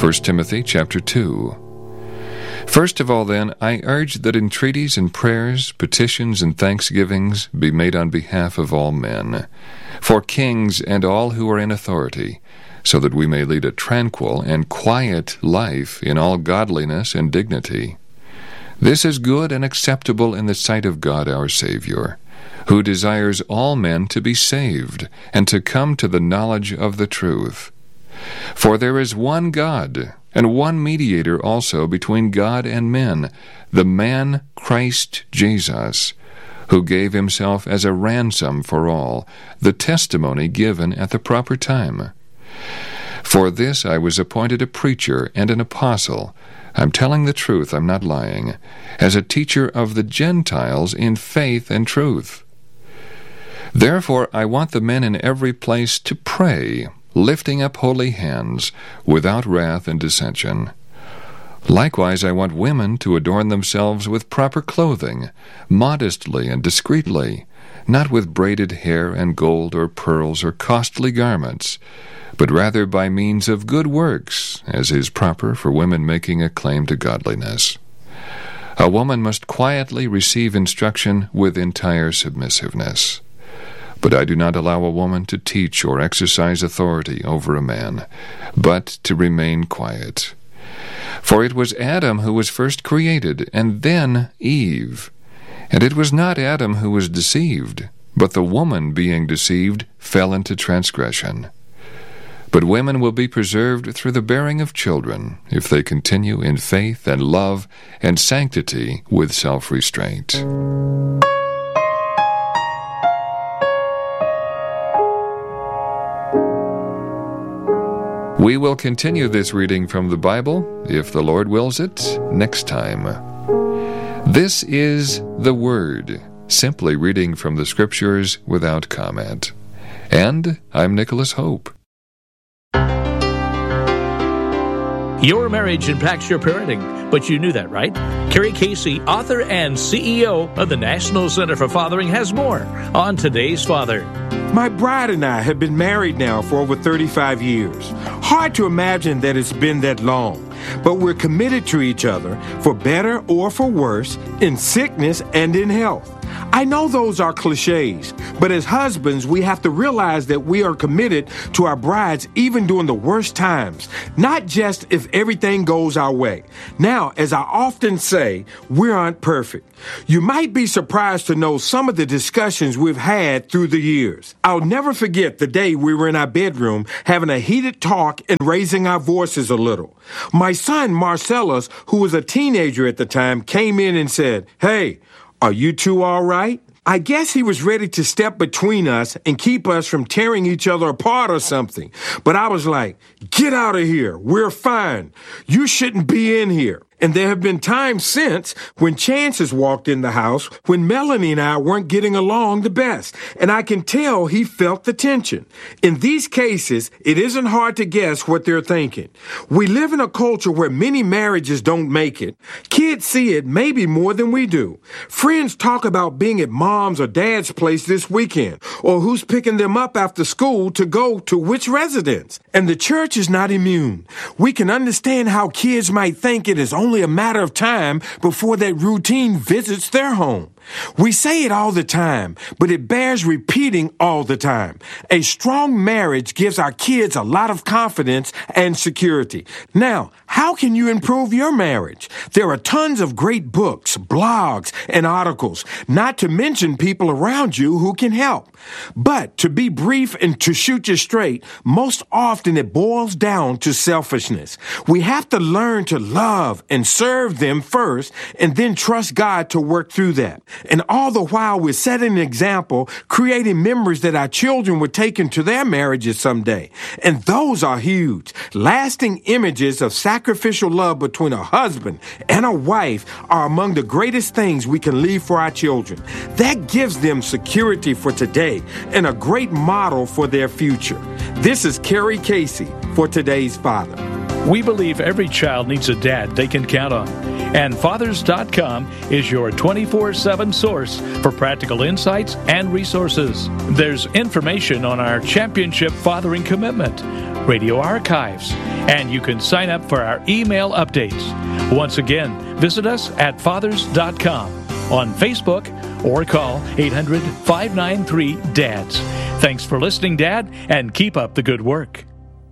1 Timothy chapter 2. First of all, then, I urge that entreaties and prayers, petitions and thanksgivings be made on behalf of all men, for kings and all who are in authority, so that we may lead a tranquil and quiet life in all godliness and dignity. This is good and acceptable in the sight of God our Savior, who desires all men to be saved and to come to the knowledge of the truth. For there is one God, and one mediator also between God and men, the man Christ Jesus, who gave himself as a ransom for all, the testimony given at the proper time. For this I was appointed a preacher and an apostle. I'm telling the truth, I'm not lying, as a teacher of the Gentiles in faith and truth. Therefore I want the men in every place to pray, lifting up holy hands, without wrath and dissension. Likewise I want women to adorn themselves with proper clothing, modestly and discreetly, not with braided hair and gold or pearls or costly garments, but rather by means of good works, as is proper for women making a claim to godliness. A woman must quietly receive instruction with entire submissiveness. But I do not allow a woman to teach or exercise authority over a man, but to remain quiet. For it was Adam who was first created, and then Eve. And it was not Adam who was deceived, but the woman being deceived fell into transgression. But women will be preserved through the bearing of children, if they continue in faith and love and sanctity with self-restraint. We will continue this reading from the Bible, if the Lord wills it, next time. This is the Word, simply reading from the Scriptures without comment. And I'm Nicholas Hope. Your marriage impacts your parenting, but you knew that, right? Carrie Casey, author and CEO of the National Center for Fathering, has more on Today's Father. My bride and I have been married now for over 35 years. Hard to imagine that it's been that long, but we're committed to each other for better or for worse, in sickness and in health. I know those are cliches, but as husbands, we have to realize that we are committed to our brides even during the worst times, not just if everything goes our way. Now, as I often say, we aren't perfect. You might be surprised to know some of the discussions we've had through the years. I'll never forget the day we were in our bedroom having a heated talk and raising our voices a little. My son, Marcellus, who was a teenager at the time, came in and said, "Hey, are you two all right?" I guess he was ready to step between us and keep us from tearing each other apart or something. But I was like, "Get out of here. We're fine. You shouldn't be in here." And there have been times since when Chance has walked in the house when Melanie and I weren't getting along the best, and I can tell he felt the tension. In these cases, it isn't hard to guess what they're thinking. We live in a culture where many marriages don't make it. Kids see it maybe more than we do. Friends talk about being at mom's or dad's place this weekend, or who's picking them up after school to go to which residence. And the church is not immune. We can understand how kids might think it is only a matter of time before that routine visits their home. We say it all the time, but it bears repeating all the time. A strong marriage gives our kids a lot of confidence and security. Now, how can you improve your marriage? There are tons of great books, blogs, and articles, not to mention people around you who can help. But to be brief and to shoot you straight, most often it boils down to selfishness. We have to learn to love and serve them first, and then trust God to work through that. And all the while we're setting an example, creating memories that our children would take into their marriages someday. And those are huge. Lasting images of sacrificial love between a husband and a wife are among the greatest things we can leave for our children. That gives them security for today and a great model for their future. This is Carrie Casey for Today's Father. We believe every child needs a dad they can count on. And Fathers.com is your 24/7 source for practical insights and resources. There's information on our Championship Fathering Commitment, radio archives, And you can sign up for our email updates. Once again, visit us at fathers.com, on Facebook, or call 800-593-DADS. Thanks for listening, Dad, and keep up the good work.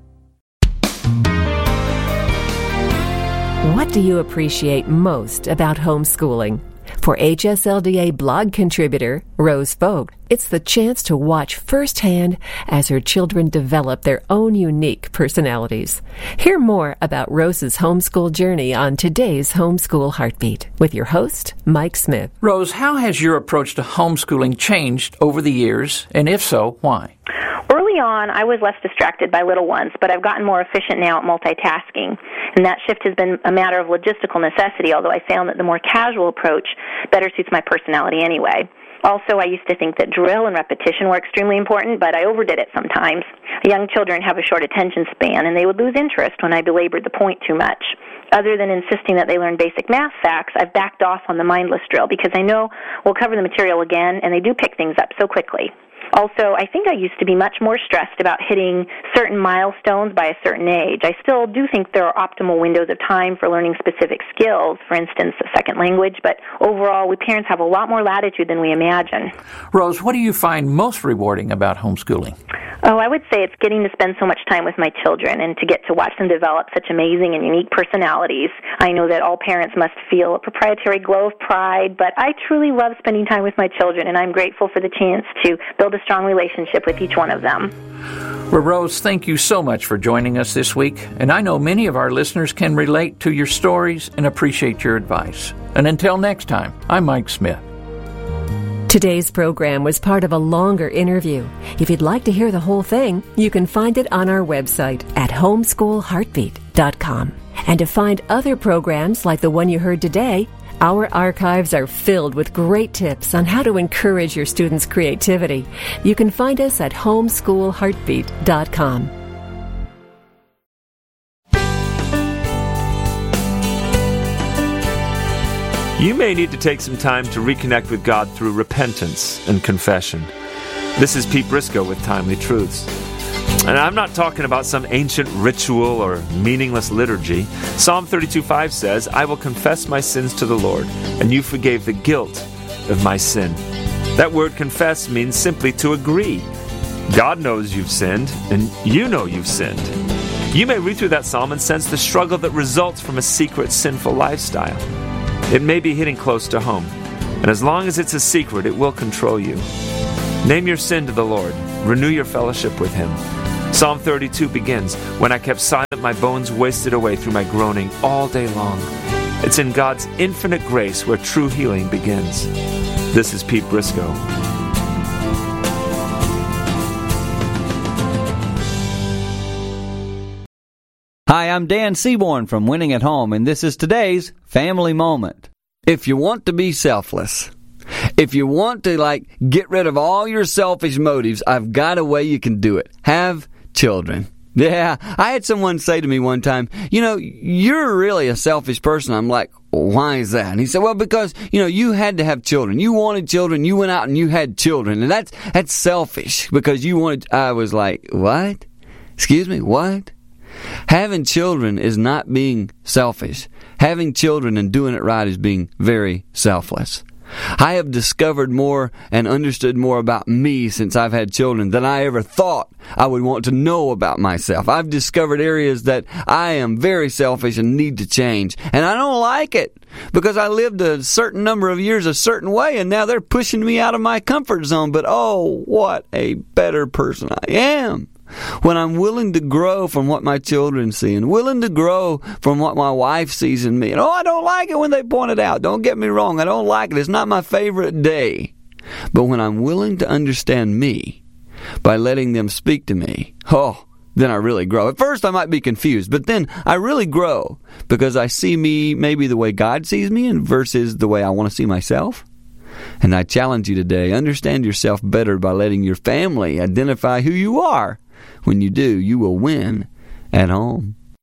What do you appreciate most about homeschooling? For HSLDA blog contributor Rose Vogt, it's the chance to watch firsthand as her children develop their own unique personalities. Hear more about Rose's homeschool journey on today's Homeschool Heartbeat with your host, Mike Smith. Rose, how has your approach to homeschooling changed over the years, and if so, why? Early on, I was less distracted by little ones, but I've gotten more efficient now at multitasking. And that shift has been a matter of logistical necessity, although I found that the more casual approach better suits my personality anyway. Also, I used to think that drill and repetition were extremely important, but I overdid it sometimes. Young children have a short attention span, and they would lose interest when I belabored the point too much. Other than insisting that they learn basic math facts, I've backed off on the mindless drill because I know we'll cover the material again, and they do pick things up so quickly. Also, I think I used to be much more stressed about hitting certain milestones by a certain age. I still do think there are optimal windows of time for learning specific skills, for instance, a second language, but overall, we parents have a lot more latitude than we imagine. Rose, what do you find most rewarding about homeschooling? Oh, I would say it's getting to spend so much time with my children and to get to watch them develop such amazing and unique personalities. I know that all parents must feel a proprietary glow of pride, but I truly love spending time with my children, and I'm grateful for the chance to build a strong relationship with each one of them. Well, Rose, thank you so much for joining us this week, and I know many of our listeners can relate to your stories and appreciate your advice. And until next time, I'm Mike Smith. Today's program was part of a longer interview. If you'd like to hear the whole thing, you can find it on our website at homeschoolheartbeat.com. And to find other programs like the one you heard today, our archives are filled with great tips on how to encourage your students' creativity. You can find us at homeschoolheartbeat.com. You may need to take some time to reconnect with God through repentance and confession. This is Pete Briscoe with Timely Truths. And I'm not talking about some ancient ritual or meaningless liturgy. Psalm 32:5 says, "I will confess my sins to the Lord, and you forgave the guilt of my sin." That word confess means simply to agree. God knows you've sinned, and you know you've sinned. You may read through that psalm and sense the struggle that results from a secret sinful lifestyle. It may be hitting close to home, and as long as it's a secret, it will control you. Name your sin to the Lord. Renew your fellowship with Him. Psalm 32 begins, "When I kept silent, my bones wasted away through my groaning all day long." It's in God's infinite grace where true healing begins. This is Pete Briscoe. Hi, I'm Dan Seaborn from Winning at Home, and this is today's Family Moment. If you want to be selfless, if you want to get rid of all your selfish motives, I've got a way you can do it. Have children. Yeah, I had someone say to me one time, you're really a selfish person. I'm like, why is that? And he said, well, because, you had to have children. You wanted children. You went out and you had children. And that's selfish because you wanted. I was like, what? Excuse me, what? Having children is not being selfish. Having children and doing it right is being very selfless. I have discovered more and understood more about me since I've had children than I ever thought I would want to know about myself. I've discovered areas that I am very selfish and need to change. And I don't like it because I lived a certain number of years a certain way and now they're pushing me out of my comfort zone. But oh, what a better person I am when I'm willing to grow from what my children see and willing to grow from what my wife sees in me. And I don't like it when they point it out. Don't get me wrong. I don't like it. It's not my favorite day. But when I'm willing to understand me by letting them speak to me, then I really grow. At first I might be confused, but then I really grow because I see me maybe the way God sees me and versus the way I want to see myself. And I challenge you today, understand yourself better by letting your family identify who you are. When you do, you will win at home.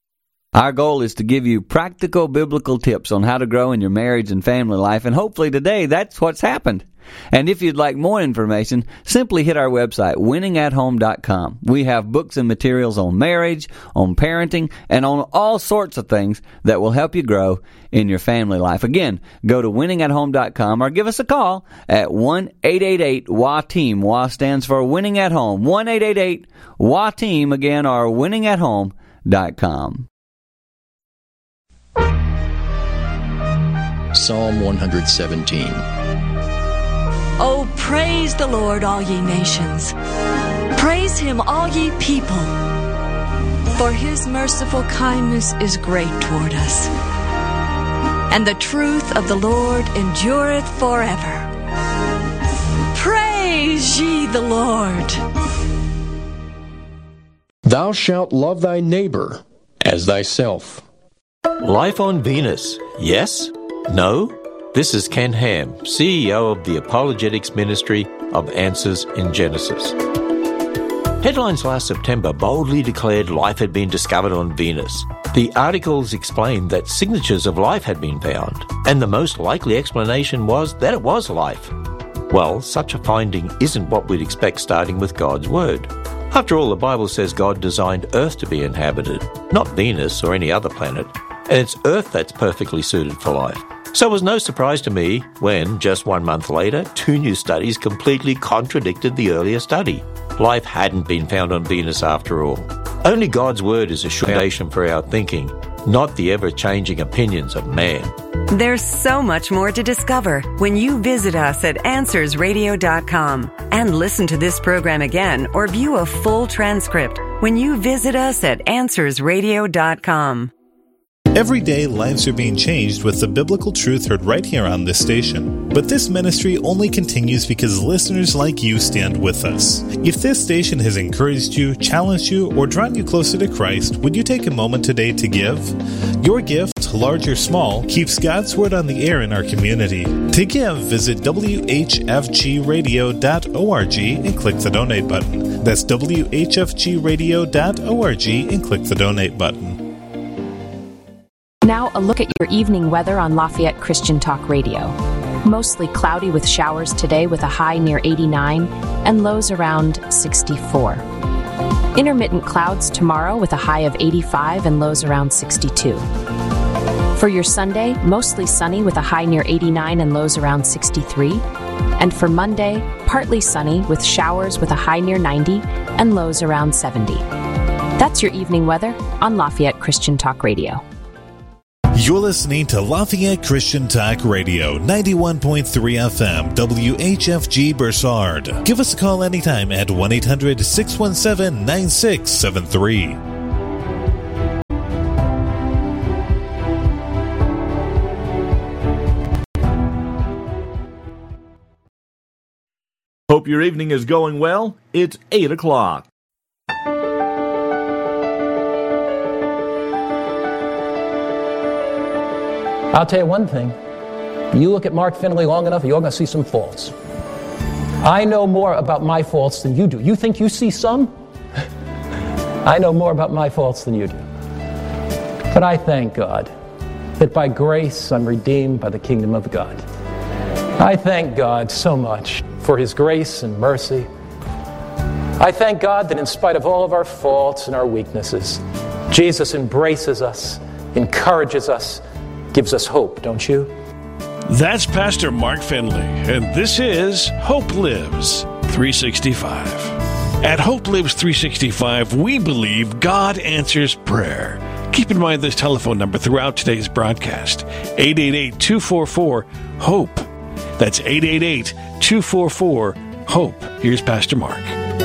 Our goal is to give you practical biblical tips on how to grow in your marriage and family life, and hopefully today that's what's happened. And if you'd like more information, simply hit our website, winningathome.com. We have books and materials on marriage, on parenting, and on all sorts of things that will help you grow in your family life. Again, go to winningathome.com or give us a call at 1-888-WA-TEAM. WA stands for Winning at Home. 1-888-WA-TEAM, again, or winningathome.com. Psalm 117. Oh, praise the Lord, all ye nations. Praise him, all ye people. For his merciful kindness is great toward us. And the truth of the Lord endureth forever. Praise ye the Lord. Thou shalt love thy neighbor as thyself. Life on Venus, yes? No? This is Ken Ham, CEO of the Apologetics Ministry of Answers in Genesis. Headlines last September boldly declared life had been discovered on Venus. The articles explained that signatures of life had been found, and the most likely explanation was that it was life. Well, such a finding isn't what we'd expect starting with God's Word. After all, the Bible says God designed Earth to be inhabited, not Venus or any other planet, and it's Earth that's perfectly suited for life. So it was no surprise to me when, just 1 month later, 2 new studies completely contradicted the earlier study. Life hadn't been found on Venus after all. Only God's Word is a sure foundation for our thinking, not the ever-changing opinions of man. There's so much more to discover when you visit us at AnswersRadio.com and listen to this program again or view a full transcript when you visit us at AnswersRadio.com. Every day, lives are being changed with the biblical truth heard right here on this station. But this ministry only continues because listeners like you stand with us. If this station has encouraged you, challenged you, or drawn you closer to Christ, would you take a moment today to give? Your gift, large or small, keeps God's Word on the air in our community. To give, visit whfgradio.org and click the donate button. That's whfgradio.org and click the donate button. Now a look at your evening weather on Lafayette Christian Talk Radio. Mostly cloudy with showers today with a high near 89 and lows around 64. Intermittent clouds tomorrow with a high of 85 and lows around 62. For your Sunday, mostly sunny with a high near 89 and lows around 63. And for Monday, partly sunny with showers with a high near 90 and lows around 70. That's your evening weather on Lafayette Christian Talk Radio. You're listening to Lafayette Christian Talk Radio, 91.3 FM, WHFG Bursard. Give us a call anytime at 1-800-617-9673. Hope your evening is going well. It's 8 o'clock. I'll tell you one thing. You look at Mark Finley long enough, you're going to see some faults. I know more about my faults than you do. You think you see some? I know more about my faults than you do. But I thank God that by grace I'm redeemed by the kingdom of God. I thank God so much for His grace and mercy. I thank God that in spite of all of our faults and our weaknesses, Jesus embraces us, encourages us, gives us hope, don't you? That's Pastor Mark Finley, and this is Hope Lives 365. At Hope Lives 365, we believe God answers prayer. Keep in mind this telephone number throughout today's broadcast, 888-244-HOPE. That's 888-244-HOPE. Here's Pastor Mark.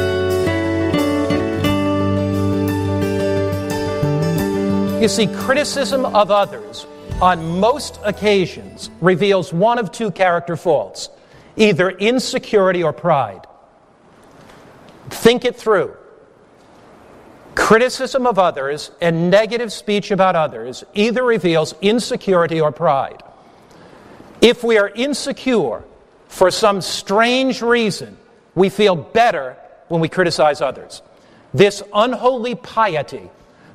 You see, criticism of others on most occasions reveals one of two character faults, either insecurity or pride. Think it through. Criticism of others and negative speech about others either reveals insecurity or pride. If we are insecure for some strange reason, we feel better when we criticize others. This unholy piety,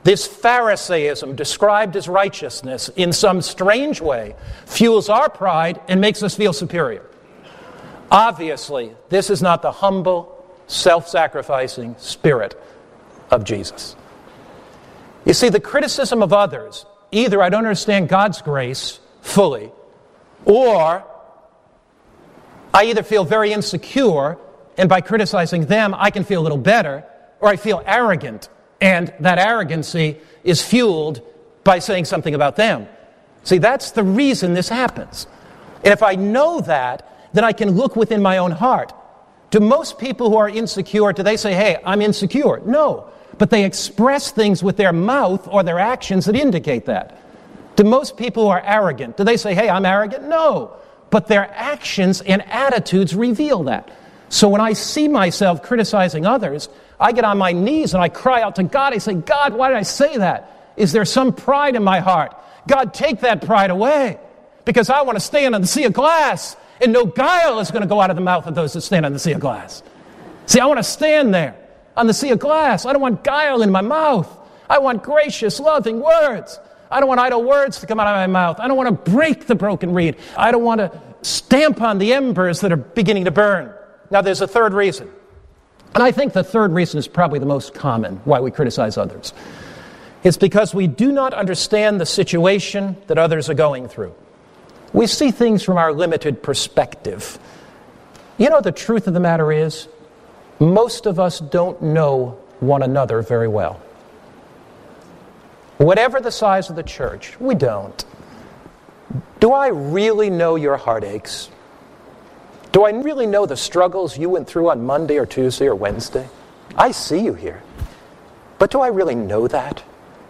This Pharisaism, described as righteousness, in some strange way, fuels our pride and makes us feel superior. Obviously, this is not the humble, self-sacrificing spirit of Jesus. You see, the criticism of others, either I don't understand God's grace fully, or I either feel very insecure, and by criticizing them, I can feel a little better, or I feel arrogant, and that arrogancy is fueled by saying something about them. See, that's the reason this happens. And if I know that, then I can look within my own heart. Do most people who are insecure, do they say, hey, I'm insecure? No. But they express things with their mouth or their actions that indicate that. Do most people who are arrogant, do they say, hey, I'm arrogant? No. But their actions and attitudes reveal that. So when I see myself criticizing others, I get on my knees and I cry out to God. I say, God, why did I say that? Is there some pride in my heart? God, take that pride away, because I want to stand on the sea of glass, and no guile is going to go out of the mouth of those that stand on the sea of glass. See, I want to stand there on the sea of glass. I don't want guile in my mouth. I want gracious, loving words. I don't want idle words to come out of my mouth. I don't want to break the broken reed. I don't want to stamp on the embers that are beginning to burn. Now, there's a third reason. And I think the third reason is probably the most common why we criticize others. It's because we do not understand the situation that others are going through. We see things from our limited perspective. You know, the truth of the matter is, most of us don't know one another very well. Whatever the size of the church, we don't. Do I really know your heartaches? Do I really know the struggles you went through on Monday or Tuesday or Wednesday? I see you here. But do I really know that?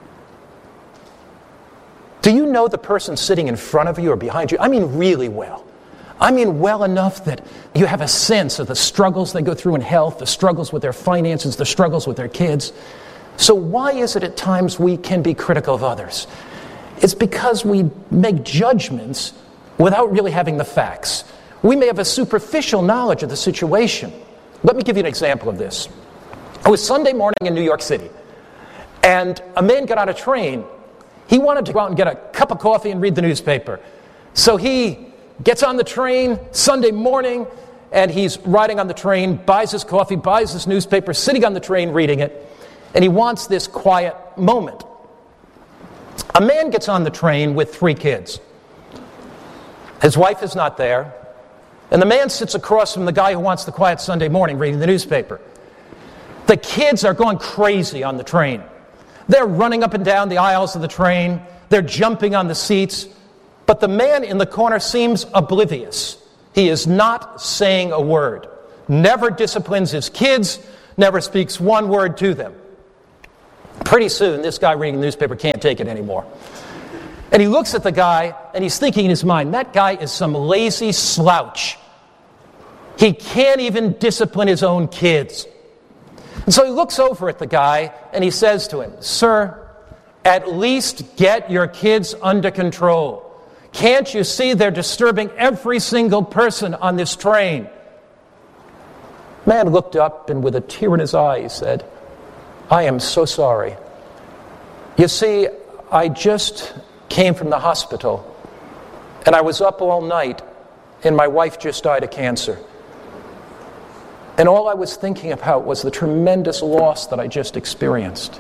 Do you know the person sitting in front of you or behind you? I mean really well. I mean well enough that you have a sense of the struggles they go through in health, the struggles with their finances, the struggles with their kids. So why is it at times we can be critical of others? It's because we make judgments without really having the facts. We may have a superficial knowledge of the situation. Let me give you an example of this. It was Sunday morning in New York City, and a man got on a train. He wanted to go out and get a cup of coffee and read the newspaper. So he gets on the train Sunday morning, and he's riding on the train, buys his coffee, buys his newspaper, sitting on the train reading it, and he wants this quiet moment. A man gets on the train with 3 kids. His wife is not there, and the man sits across from the guy who wants the quiet Sunday morning reading the newspaper. The kids are going crazy on the train. They're running up and down the aisles of the train. They're jumping on the seats. But the man in the corner seems oblivious. He is not saying a word. Never disciplines his kids. Never speaks one word to them. Pretty soon, this guy reading the newspaper can't take it anymore. And he looks at the guy, and he's thinking in his mind, that guy is some lazy slouch. He can't even discipline his own kids. And so he looks over at the guy, and he says to him, Sir, at least get your kids under control. Can't you see they're disturbing every single person on this train? The man looked up, and with a tear in his eye, he said, I am so sorry. You see, I just came from the hospital, and I was up all night, and my wife just died of cancer. And all I was thinking about was the tremendous loss that I just experienced.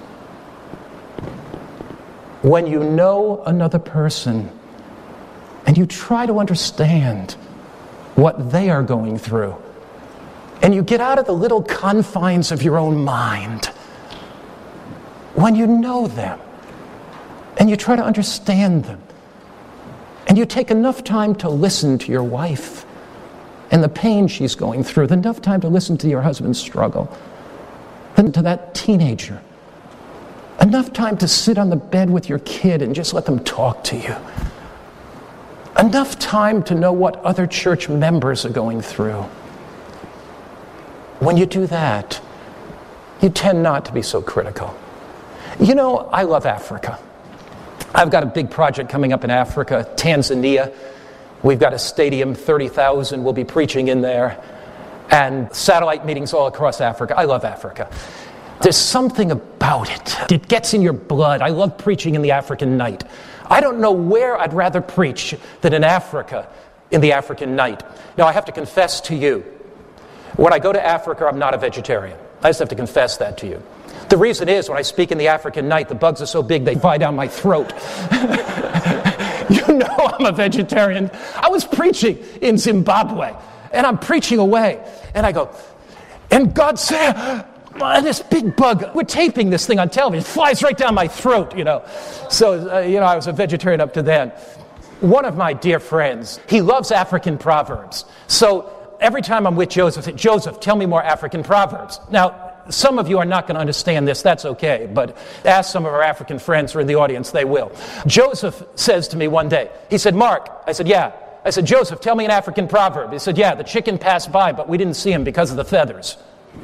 When you know another person and you try to understand what they are going through, and you get out of the little confines of your own mind, when you know them and you try to understand them, and you take enough time to listen to your wife and the pain she's going through, enough time to listen to your husband's struggle, then to that teenager, enough time to sit on the bed with your kid and just let them talk to you, enough time to know what other church members are going through. When you do that, you tend not to be so critical. You know, I love Africa. I've got a big project coming up in Africa, Tanzania. We've got a stadium, 30,000. We'll be preaching in there. And satellite meetings all across Africa. I love Africa. There's something about about it. It gets in your blood. I love preaching in the African night. I don't know where I'd rather preach than in Africa, in the African night. Now, I have to confess to you, when I go to Africa, I'm not a vegetarian. I just have to confess that to you. The reason is, when I speak in the African night, the bugs are so big they fly down my throat. You know I'm a vegetarian. I was preaching in Zimbabwe, and I'm preaching away, and I go, and God said, this big bug, we're taping this thing on television, it flies right down my throat, So, I was a vegetarian up to then. One of my dear friends, he loves African proverbs. So every time I'm with Joseph, I say, Joseph, tell me more African proverbs. Now, some of you are not going to understand this, that's okay, but ask some of our African friends who are in the audience, they will. Joseph says to me one day, he said, Mark, I said, yeah. I said, Joseph, tell me an African proverb. He said, yeah, the chicken passed by, but we didn't see him because of the feathers.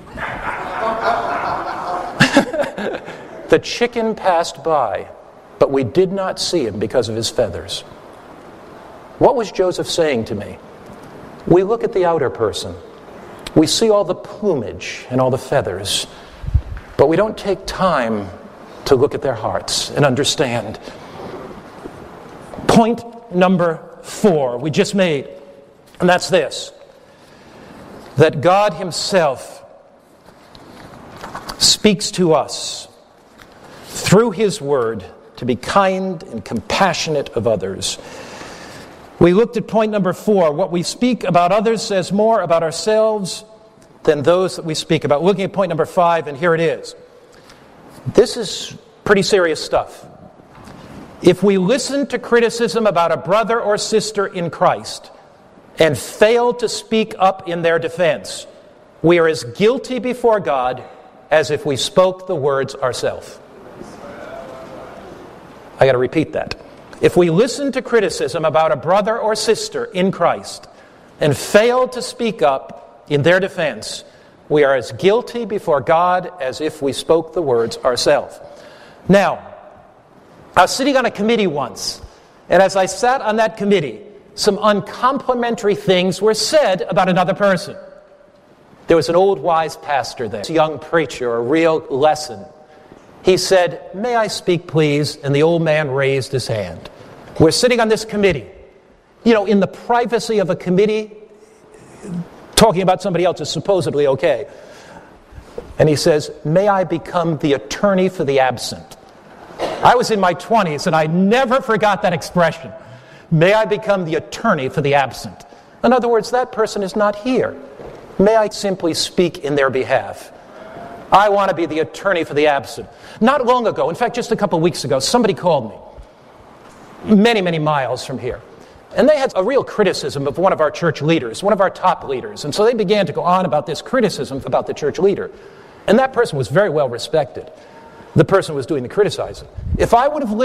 The chicken passed by, but we did not see him because of his feathers. What was Joseph saying to me? We look at the outer person. We see all the plumage and all the feathers, but we don't take time to look at their hearts and understand. Point number 4 we just made, and that's this: that God Himself speaks to us through His Word to be kind and compassionate of others. We looked at point number 4. What we speak about others says more about ourselves than those that we speak about. Looking at point number 5, and here it is. This is pretty serious stuff. If we listen to criticism about a brother or sister in Christ and fail to speak up in their defense, we are as guilty before God as if we spoke the words ourselves. I got to repeat that. If we listen to criticism about a brother or sister in Christ and fail to speak up in their defense, we are as guilty before God as if we spoke the words ourselves. Now, I was sitting on a committee once, and as I sat on that committee, some uncomplimentary things were said about another person. There was an old wise pastor there, a young preacher, a real lesson. He said, "May I speak, please?" And the old man raised his hand. We're sitting on this committee. In the privacy of a committee, talking about somebody else is supposedly okay. And he says, "May I become the attorney for the absent?" I was in my 20s, and I never forgot that expression. May I become the attorney for the absent? In other words, that person is not here. May I simply speak in their behalf? I want to be the attorney for the absent. Not long ago, in fact, just a couple weeks ago, somebody called me, many, many miles from here. And they had a real criticism of one of our church leaders, one of our top leaders. And so they began to go on about this criticism about the church leader. And that person was very well respected. The person was doing the criticizing. If I would have listened